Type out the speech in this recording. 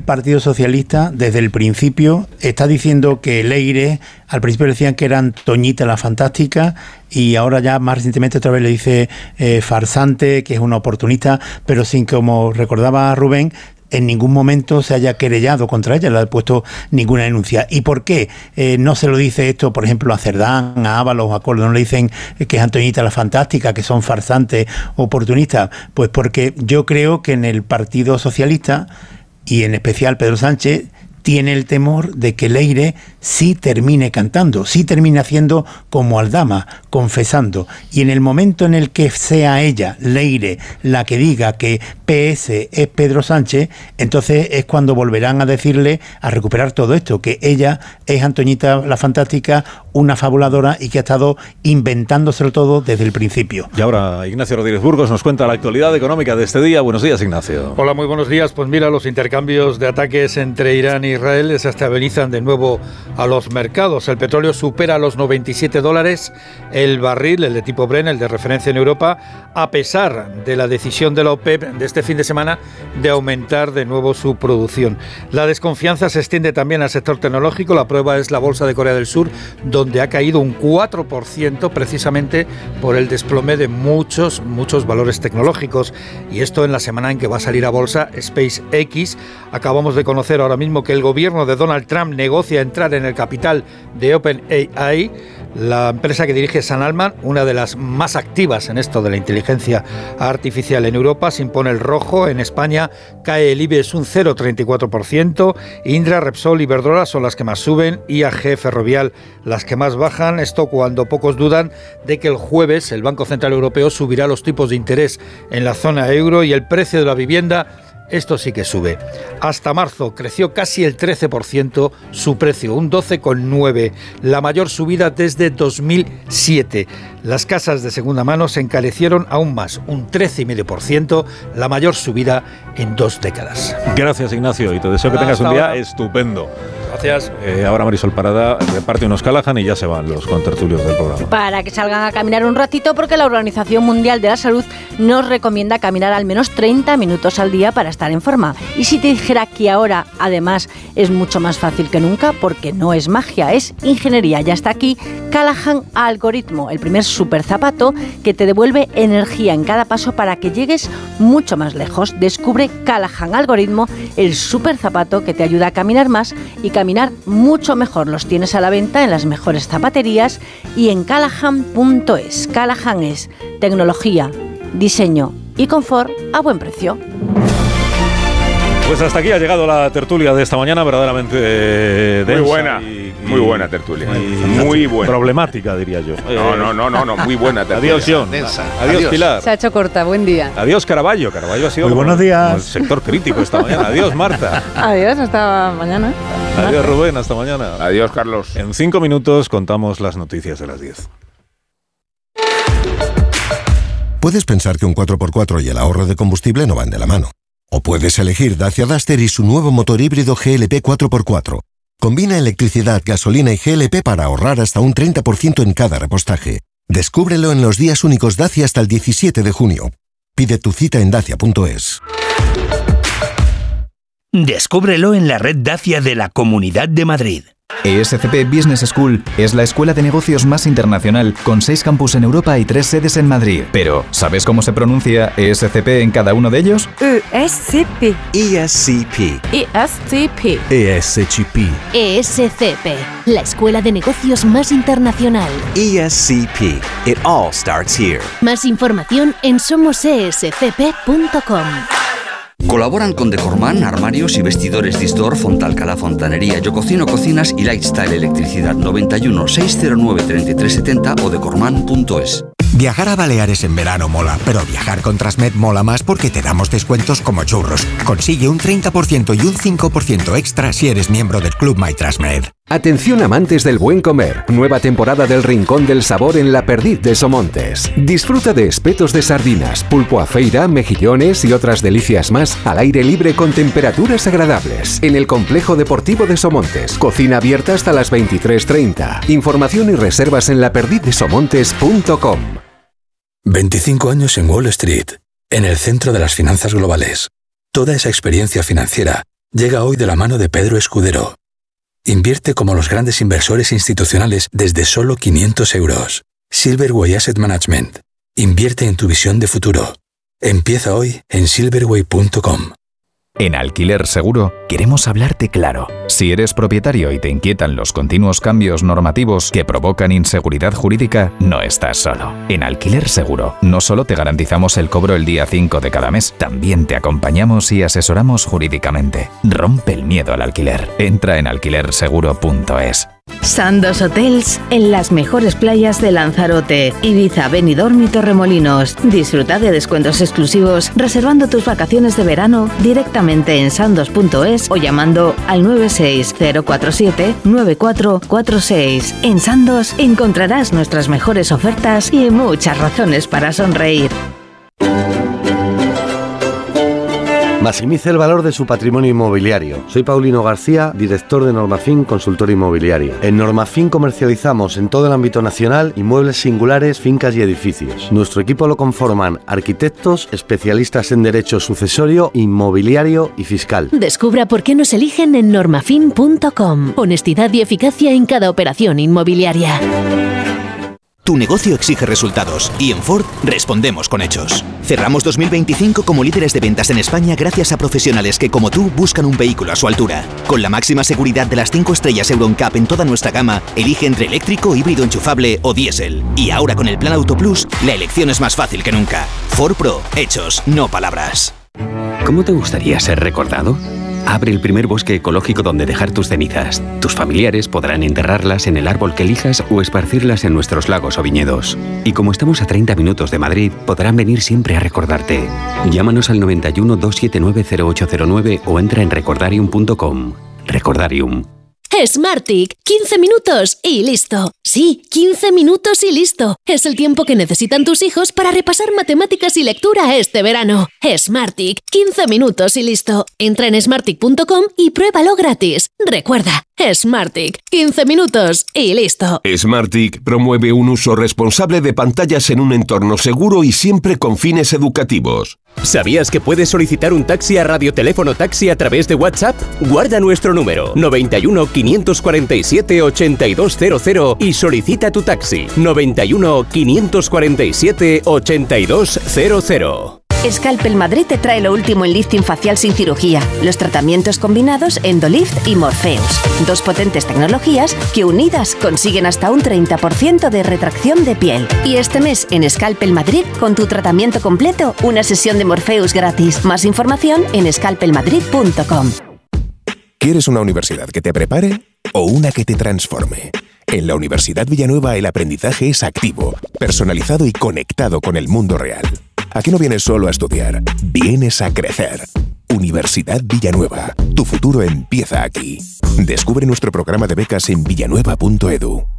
Partido Socialista desde el principio está diciendo que Leire, al principio decían que era Toñita la Fantástica, y ahora ya más recientemente otra vez le dice farsante, que es una oportunista, pero sin, como recordaba Rubén, en ningún momento se haya querellado contra ella, le ha puesto ninguna denuncia. ¿Y por qué no se lo dice esto, por ejemplo, a Cerdán, a Ábalos, a Colo? No le dicen que es Antoñita la Fantástica, que son farsantes, oportunistas. Pues porque yo creo que en el Partido Socialista, y en especial Pedro Sánchez, tiene el temor de que Leire sí termine cantando, sí termine haciendo como Aldama, confesando. Y en el momento en el que sea ella, Leire, la que diga que PS es Pedro Sánchez, entonces es cuando volverán a decirle, a recuperar todo esto, que ella es Antoñita la Fantástica, una fabuladora, y que ha estado inventándoselo todo desde el principio. Y ahora Ignacio Rodríguez Burgos nos cuenta la actualidad económica de este día. Buenos días, Ignacio. Hola, muy buenos días. Pues mira, los intercambios de ataques entre Irán e Israel se estabilizan de nuevo a los mercados. El petróleo supera los $97 el barril, el de tipo Brent, el de referencia en Europa, a pesar de la decisión de la OPEP de este fin de semana de aumentar de nuevo su producción. La desconfianza se extiende también al sector tecnológico. La prueba es la bolsa de Corea del Sur, donde ha caído un 4% precisamente por el desplome de muchos valores tecnológicos. Y esto en la semana en que va a salir a bolsa SpaceX. Acabamos de conocer ahora mismo que el gobierno de Donald Trump negocia entrar en el capital de OpenAI, la empresa que dirige Sam Altman, una de las más activas en esto de la inteligencia artificial en Europa. Se impone el rojo. En España cae el IBEX un 0,34%. Indra, Repsol y Iberdrola son las que más suben. IAG, Ferrovial, las que más bajan. Esto cuando pocos dudan de que el jueves el Banco Central Europeo subirá los tipos de interés en la zona euro, y el precio de la vivienda, esto sí que sube. Hasta marzo creció casi el 13% su precio, un 12,9%, la mayor subida desde 2007. Las casas de segunda mano se encarecieron aún más, un 13,5%, la mayor subida en 2 décadas. Gracias, Ignacio, y te deseo que tengas un día estupendo. Gracias. Ahora Marisol Parada reparte unos Callahan y ya se van los contertulios del programa. Para que salgan a caminar un ratito, porque la Organización Mundial de la Salud nos recomienda caminar al menos 30 minutos al día para estar en forma. Y si te dijera que ahora, además, es mucho más fácil que nunca, porque no es magia, es ingeniería. Ya está aquí Callahan Algoritmo, el primer super zapato que te devuelve energía en cada paso para que llegues mucho más lejos. Descubre Callahan Algoritmo, el super zapato que te ayuda a caminar más y caminar mucho mejor. Los tienes a la venta en las mejores zapaterías y en Callahan.es. Callahan es tecnología, diseño y confort a buen precio. Pues hasta aquí ha llegado la tertulia de esta mañana, verdaderamente densa. Muy buena, muy buena tertulia. Muy buena. Problemática, diría yo. No, muy buena tertulia. Adiós, John. Adiós, Pilar. Se ha hecho corta, buen día. Adiós, Caraballo. Caraballo ha sido muy buenos días. El sector crítico esta mañana. Adiós, Marta. Adiós, hasta mañana. Adiós, Rubén, hasta mañana. Adiós, Carlos. En 5 minutos contamos las noticias de las 10. Puedes pensar que un 4x4 y el ahorro de combustible no van de la mano. O puedes elegir Dacia Duster y su nuevo motor híbrido GLP 4x4. Combina electricidad, gasolina y GLP para ahorrar hasta un 30% en cada repostaje. Descúbrelo en los días únicos Dacia hasta el 17 de junio. Pide tu cita en dacia.es. Descúbrelo en la red Dacia de la Comunidad de Madrid. ESCP Business School es la escuela de negocios más internacional, con 6 campus en Europa y 3 sedes en Madrid. Pero, ¿sabes cómo se pronuncia ESCP en cada uno de ellos? ESCP. ESCP. ESCP. ESCP. ESCP, la escuela de negocios más internacional. ESCP. It all starts here. Más información en somosescp.com. Colaboran con Decorman, armarios y vestidores Disdor, Fontalcala, Fontanería, Yo Cocino, Cocinas y Lifestyle Electricidad. 91 609 3370 o decorman.es. Viajar a Baleares en verano mola, pero viajar con Transmed mola más porque te damos descuentos como churros. Consigue un 30% y un 5% extra si eres miembro del Club My Transmed. Atención amantes del buen comer. Nueva temporada del Rincón del Sabor en La Perdiz de Somontes. Disfruta de espetos de sardinas, pulpo a feira, mejillones y otras delicias más al aire libre con temperaturas agradables. En el Complejo Deportivo de Somontes. Cocina abierta hasta las 23:30. Información y reservas en laperdizdesomontes.com. 25 años en Wall Street, en el centro de las finanzas globales. Toda esa experiencia financiera llega hoy de la mano de Pedro Escudero. Invierte como los grandes inversores institucionales desde solo 500 euros. Silverway Asset Management. Invierte en tu visión de futuro. Empieza hoy en silverway.com. En Alquiler Seguro queremos hablarte claro. Si eres propietario y te inquietan los continuos cambios normativos que provocan inseguridad jurídica, no estás solo. En Alquiler Seguro no solo te garantizamos el cobro el día 5 de cada mes, también te acompañamos y asesoramos jurídicamente. Rompe el miedo al alquiler. Entra en alquilerseguro.es. Sandos Hotels en las mejores playas de Lanzarote, Ibiza, Benidorm y Torremolinos. Disfruta de descuentos exclusivos reservando tus vacaciones de verano directamente en sandos.es o llamando al 96047-9446. En Sandos encontrarás nuestras mejores ofertas y muchas razones para sonreír. Maximice el valor de su patrimonio inmobiliario. Soy Paulino García, director de Normafin Consultor Inmobiliario. En Normafin comercializamos en todo el ámbito nacional inmuebles singulares, fincas y edificios. Nuestro equipo lo conforman arquitectos, especialistas en derecho sucesorio, inmobiliario y fiscal. Descubra por qué nos eligen en normafin.com. Honestidad y eficacia en cada operación inmobiliaria. Tu negocio exige resultados y en Ford respondemos con hechos. Cerramos 2025 como líderes de ventas en España gracias a profesionales que, como tú, buscan un vehículo a su altura. Con la máxima seguridad de las 5 estrellas Euro NCAP en toda nuestra gama, elige entre eléctrico, híbrido enchufable o diésel. Y ahora con el Plan Auto Plus, la elección es más fácil que nunca. Ford Pro, hechos, no palabras. ¿Cómo te gustaría ser recordado? Abre el primer bosque ecológico donde dejar tus cenizas. Tus familiares podrán enterrarlas en el árbol que elijas o esparcirlas en nuestros lagos o viñedos. Y como estamos a 30 minutos de Madrid, podrán venir siempre a recordarte. Llámanos al 91 279 0809 o entra en recordarium.com. Recordarium. Smartick, 15 minutos y listo. Sí, 15 minutos y listo. Es el tiempo que necesitan tus hijos para repasar matemáticas y lectura este verano. Smartick, 15 minutos y listo. Entra en smartick.com y pruébalo gratis. Recuerda, Smartick, 15 minutos y listo. Smartick promueve un uso responsable de pantallas en un entorno seguro y siempre con fines educativos. ¿Sabías que puedes solicitar un taxi a Radioteléfono Taxi a través de WhatsApp? Guarda nuestro número 91 547 8200 y solicita tu taxi 91 547 8200. Scalpel Madrid te trae lo último en lifting facial sin cirugía, los tratamientos combinados Endolift y Morpheus, 2 potentes tecnologías que unidas consiguen hasta un 30% de retracción de piel. Y este mes en Scalpel Madrid, con tu tratamiento completo, una sesión de Morpheus gratis. Más información en scalpelmadrid.com. ¿Quieres una universidad que te prepare o una que te transforme? En la Universidad Villanueva el aprendizaje es activo, personalizado y conectado con el mundo real. Aquí no vienes solo a estudiar, vienes a crecer. Universidad Villanueva, tu futuro empieza aquí. Descubre nuestro programa de becas en villanueva.edu.